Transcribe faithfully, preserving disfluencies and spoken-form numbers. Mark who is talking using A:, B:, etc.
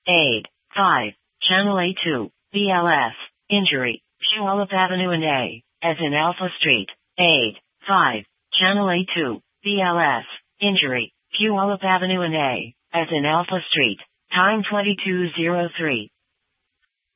A: Aid. five. Channel A two. B L S. Injury. Puyallup Avenue and A, as in Alpha Street. Aid. five. Channel A two. B L S. Injury. Puyallup Avenue and A, as in Alpha Street. Time twenty-two oh three.